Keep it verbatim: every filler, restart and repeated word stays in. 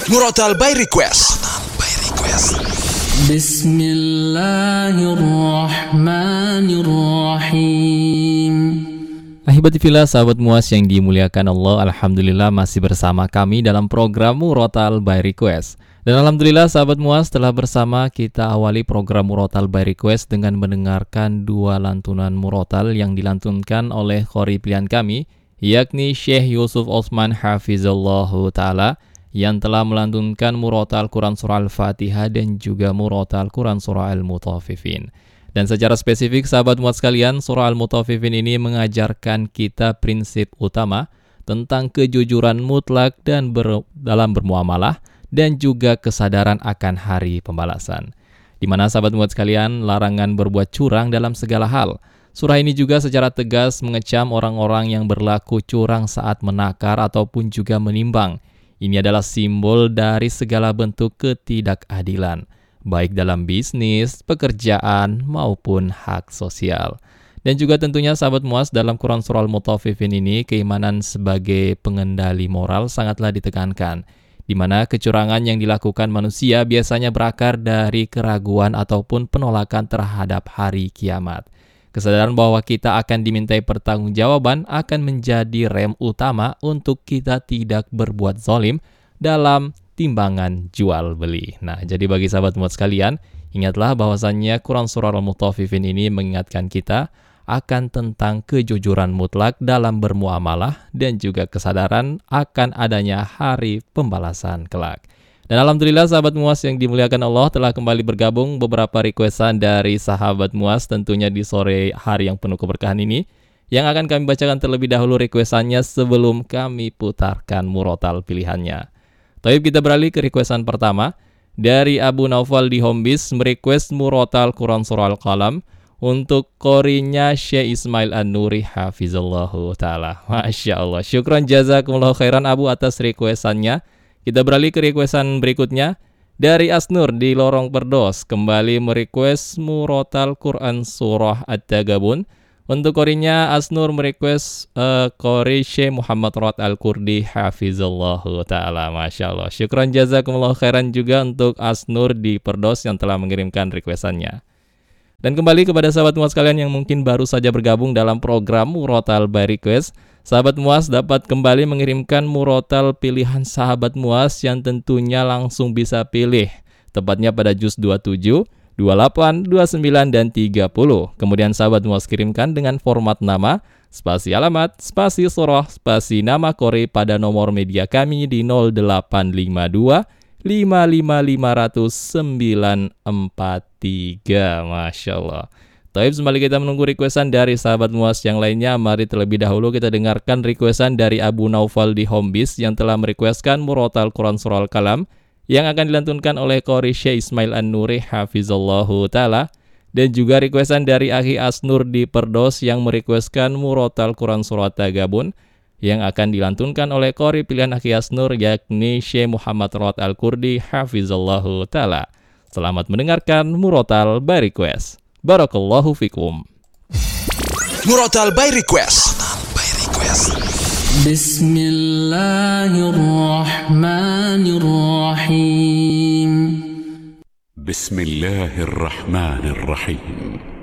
Murotal by Request. By Request. Bismillahirrahmanirrahim. Ahibati fillah, sahabat Muas yang dimuliakan Allah, alhamdulillah masih bersama kami dalam program Murotal by Request. Dan alhamdulillah sahabat Muas, telah bersama kita awali program Murotal by Request dengan mendengarkan dua lantunan murotal yang dilantunkan oleh qori pilihan kami, yakni Syekh Yusuf Osman Hafizallahu Ta'ala, yang telah melantunkan murotal Quran Surah Al-Fatihah dan juga murotal Quran Surah Al-Mutaffifin. Dan secara spesifik sahabat Muas sekalian, Surah Al-Mutaffifin ini mengajarkan kita prinsip utama tentang kejujuran mutlak dan ber, dalam bermuamalah dan juga kesadaran akan hari pembalasan. Di mana sahabat Muas sekalian, larangan berbuat curang dalam segala hal. Surah ini juga secara tegas mengecam orang-orang yang berlaku curang saat menakar ataupun juga menimbang. Ini adalah simbol dari segala bentuk ketidakadilan, baik dalam bisnis, pekerjaan, maupun hak sosial. Dan juga tentunya sahabat Muas, dalam Quran Surah Al-Mutaffifin ini, keimanan sebagai pengendali moral sangatlah ditekankan, di mana kecurangan yang dilakukan manusia biasanya berakar dari keraguan ataupun penolakan terhadap hari kiamat. Kesadaran bahwa kita akan dimintai pertanggungjawaban akan menjadi rem utama untuk kita tidak berbuat zalim dalam timbangan jual beli. Nah, jadi bagi sahabat Muas sekalian, ingatlah bahwasannya Quran Surah Al-Mutaffifin ini mengingatkan kita akan tentang kejujuran mutlak dalam bermuamalah dan juga kesadaran akan adanya hari pembalasan kelak. Dan alhamdulillah sahabat Muas yang dimuliakan Allah, telah kembali bergabung beberapa requestan dari sahabat Muas tentunya di sore hari yang penuh keberkahan ini, yang akan kami bacakan terlebih dahulu requestannya sebelum kami putarkan murotal pilihannya. Taib, kita beralih ke requestan pertama dari Abu Naufal di Hombis, merequest murotal Quran Surah Al-Qalam untuk qorinya Syekh Ismail An-Nuri Hafizallahu Ta'ala. Masya Allah, syukran jazakumullah khairan Abu atas requestannya. Kita beralih ke requestan berikutnya dari Asnur di Lorong Perdos, kembali merequest murotal Quran Surah At-Tagabun. Untuk qorinya Asnur merequest uh, qori Syekh Muhammad Rawat Al-Kurdi Hafizallahu Ta'ala. Masya Allah, syukran jazakumullah khairan juga untuk Asnur di Perdos yang telah mengirimkan requestannya. Dan kembali kepada sahabat Muas sekalian yang mungkin baru saja bergabung dalam program Murotal by Request, sahabat Muas dapat kembali mengirimkan murotal pilihan sahabat Muas yang tentunya langsung bisa pilih, tepatnya pada juz dua puluh tujuh, dua puluh delapan, dua puluh sembilan, dan tiga puluh. Kemudian sahabat Muas kirimkan dengan format nama, spasi alamat, spasi surah, spasi nama qori pada nomor media kami di nol delapan lima dua, lima lima lima nol nol sembilan empat tiga. Masya Allah. Taib, sembali kita menunggu requestan dari sahabat Muas yang lainnya, mari terlebih dahulu kita dengarkan requestan dari Abu Naufal di Hombis yang telah merequestkan murotal Quran Surah Al-Qalam yang akan dilantunkan oleh qori Syekh Ismail An-Nuri Hafizallahu Ta'ala, dan juga requestan dari Akhi Asnur di Perdos yang merequestkan murotal Quran Surah At-Tagabun yang akan dilantunkan oleh qori pilihan Akhi Asnur, yakni Syekh Muhammad Rawat Al-Kurdi Hafizallahu Ta'ala. Selamat mendengarkan murotal by Request. Barakallahu fikum. Murotal by Request. By Request. Bismillahirrahmanirrahim. Bismillahirrahmanirrahim.